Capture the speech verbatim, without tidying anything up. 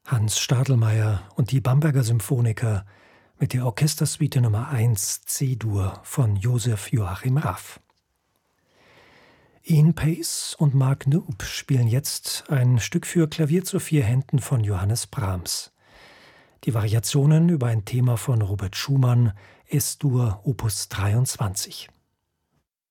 Hans Stadelmeier und die Bamberger Symphoniker mit der Orchestersuite Nummer eins C-Dur von Joseph Joachim Raff. Ian Paice und Mark Noob spielen jetzt ein Stück für Klavier zu vier Händen von Johannes Brahms. Die Variationen über ein Thema von Robert Schumann, Es-Dur Opus dreiundzwanzig.